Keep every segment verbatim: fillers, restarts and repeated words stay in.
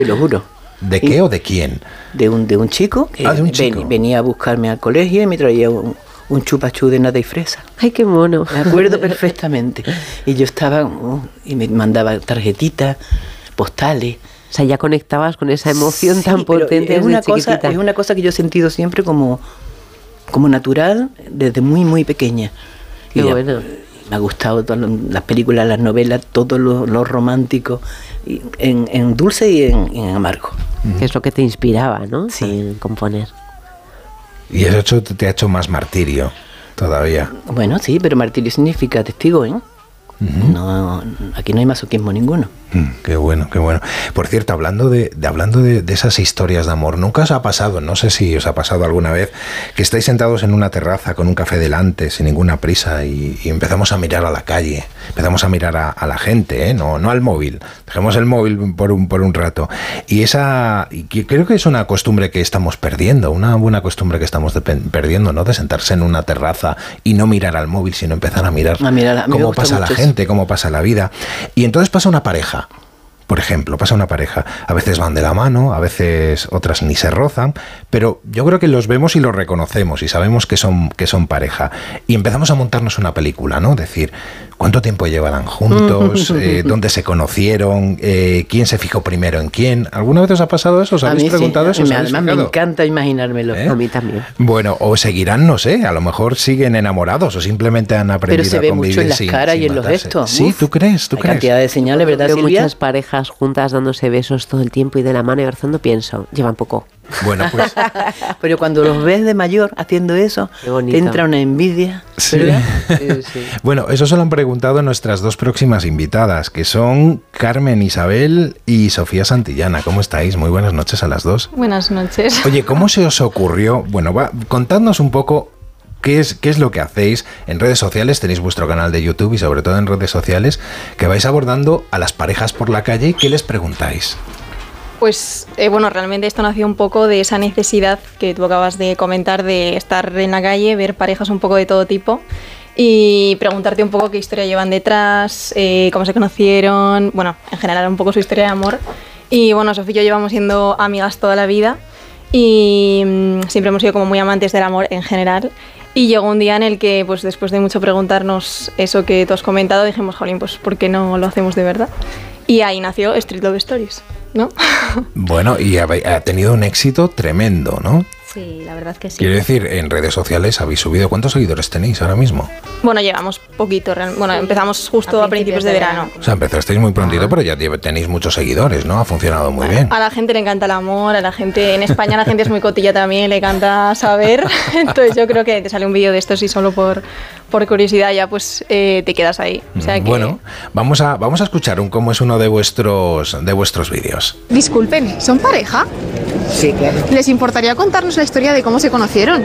Te lo juro. ¿De qué y, o de quién? De un, de un chico que ah, de un chico. Ven, venía a buscarme al colegio y me traía un, un chupachú de nata y fresa. Ay, qué mono. Me acuerdo perfectamente. Y yo estaba, uh, y me mandaba tarjetitas, postales. O sea, ya conectabas con esa emoción sí, tan potente es desde una chiquitita. cosa, es una cosa que yo he sentido siempre como, como natural desde muy, muy pequeña. Qué y bueno. Ya, me ha gustado todas las películas, las novelas, todo lo, lo romántico, en, en dulce y en, en amargo. Que es lo que te inspiraba, ¿no? Sí. En componer. Y eso te ha hecho más martirio todavía. Bueno, sí, pero martirio significa testigo, ¿eh? Uh-huh. No, aquí no hay masoquismo ninguno. Mm, qué bueno, qué bueno. Por cierto, hablando de, de hablando de, de esas historias de amor, ¿nunca os ha pasado, no sé si os ha pasado alguna vez, que estáis sentados en una terraza con un café delante, sin ninguna prisa, y, y empezamos a mirar a la calle, empezamos a mirar a, a la gente, ¿eh? no, no al móvil, dejemos el móvil por un, por un rato, y esa, y que creo que es una costumbre que estamos perdiendo, una buena costumbre que estamos de, perdiendo, ¿no? De sentarse en una terraza y no mirar al móvil, sino empezar a mirar, a mirar a cómo pasa la gente, cómo pasa la vida, y entonces pasa una pareja. Por ejemplo, pasa una pareja, a veces van de la mano, a veces otras ni se rozan, pero yo creo que los vemos y los reconocemos y sabemos que son, que son pareja. Y empezamos a montarnos una película, ¿no? Decir, ¿cuánto tiempo llevarán juntos? Eh, ¿Dónde se conocieron? Eh, ¿Quién se fijó primero en quién? ¿Alguna vez os ha pasado eso? ¿Os habéis preguntado sí. eso? Me, además me encanta imaginármelo. ¿Eh? A mí también. Bueno, o seguirán, no sé, a lo mejor siguen enamorados o simplemente han aprendido a convivir. Pero se ve mucho en las sin, caras sin y en matarse. los gestos. Sí, Uf, ¿tú crees? ¿Tú hay crees? Cantidad de señales, ¿verdad, Veo Silvia? Muchas parejas juntas dándose besos todo el tiempo y de la mano y abrazando, pienso, llevan poco. Bueno, pues... Pero cuando los ves de mayor haciendo eso, te entra una envidia, sí. ¿verdad? Sí, sí. Bueno, eso se lo han preguntado nuestras dos próximas invitadas, que son Carmen Isabel y Sofía Santillana. ¿Cómo estáis? Muy buenas noches a las dos. Buenas noches. Oye, ¿cómo se os ocurrió? Bueno, va, contadnos un poco... ¿Qué es, ¿Qué es lo que hacéis en redes sociales? Tenéis vuestro canal de YouTube y sobre todo en redes sociales que vais abordando a las parejas por la calle. ¿Qué les preguntáis? Pues eh, bueno, realmente esto nació un poco de esa necesidad que tú acabas de comentar de estar en la calle, ver parejas un poco de todo tipo y preguntarte un poco qué historia llevan detrás, eh, cómo se conocieron, bueno, en general un poco su historia de amor. Y bueno, Sofía y yo llevamos siendo amigas toda la vida y mmm, siempre hemos sido como muy amantes del amor en general. Y llegó un día en el que, pues después de mucho preguntarnos eso que tú has comentado, dijimos, jolín, pues ¿por qué no lo hacemos de verdad? Y ahí nació Street Love Stories, ¿no? Bueno, y ha, ha tenido un éxito tremendo, ¿no? Sí, la verdad es que sí. Quiero decir, en redes sociales habéis subido. ¿Cuántos seguidores tenéis ahora mismo? Bueno, llevamos poquito. Bueno, sí, empezamos justo a principios, a principios de verano. O sea, empezasteis muy prontito, ah. pero ya tenéis muchos seguidores, ¿no? Ha funcionado muy bueno, bien. A la gente le encanta el amor, a la gente... En España la gente es muy cotilla también, le encanta saber. Entonces yo creo que te sale un vídeo de estos y solo por, por curiosidad ya pues eh, te quedas ahí. O sea que... Bueno, vamos a, vamos a escuchar un cómo es uno de vuestros, de vuestros vídeos. Disculpen, ¿son pareja? Sí, claro. ¿Les importaría contarnos la historia de cómo se conocieron?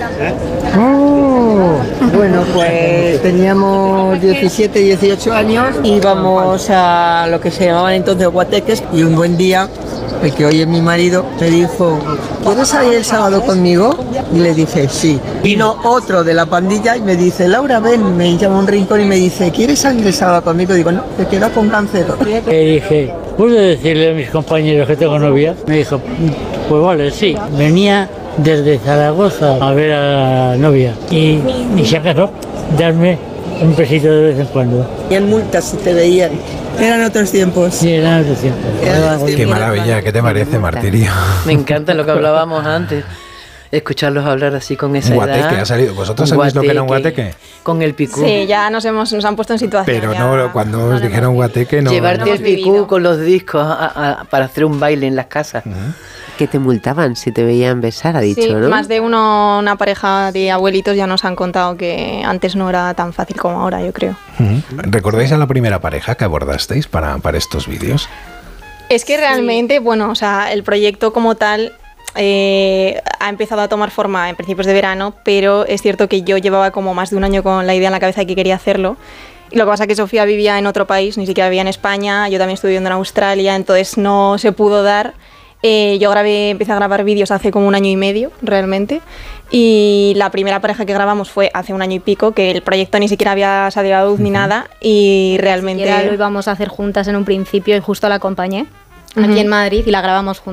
Oh, bueno, pues teníamos diecisiete, dieciocho años, íbamos a lo que se llamaban entonces guateques y un buen día, el que hoy es mi marido, me dijo, ¿quieres salir el sábado conmigo? Y le dije, sí. Vino otro de la pandilla y me dice, Laura, ven, me llama a un rincón y me dice, ¿quieres salir el sábado conmigo? Digo, no, te queda con cáncer. Le dije, ¿puedo decirle a mis compañeros que tengo novia? Me dijo, pues vale, sí. Venía desde Zaragoza a ver a la novia y, y si acaso darme un besito de vez en cuando. Y en multas si te veían. Eran otros tiempos. Sí, eran otros tiempos. Eran Qué tiempos. Maravilla, ¿qué te parece, Martirio? Me encanta lo que hablábamos antes. Escucharlos hablar así con esa un guateque edad. Ha salido. ¿Vosotros sabéis lo que era un guateque? Con el picú. Sí, ya nos hemos nos han puesto en situación. Pero ya, no, cuando os dijeron guateque no. Llevarte no el picú vivido. Con los discos a, a, para hacer un baile en las casas. Uh-huh. Que te multaban si te veían besar, ha dicho, sí, ¿no? Más de uno, una pareja de abuelitos ya nos han contado que antes no era tan fácil como ahora, yo creo. Uh-huh. ¿Recordáis a la primera pareja que abordasteis para, para estos vídeos? Es que realmente, sí. bueno, o sea, el proyecto como tal eh, ha empezado a tomar forma en principios de verano, pero es cierto que yo llevaba como más de un año con la idea en la cabeza de que quería hacerlo. Y lo que pasa es que Sofía vivía en otro país, ni siquiera vivía en España, yo también estuve viviendo en Australia, entonces no se pudo dar. Eh, yo grabé, empecé a grabar vídeos hace como un año y medio, realmente, y la primera pareja que grabamos fue hace un año y pico, que el proyecto ni siquiera había salido a luz uh-huh. ni nada, y realmente... Ni siquiera lo íbamos a hacer juntas en un principio y justo la acompañé uh-huh. aquí en Madrid y la grabamos juntas.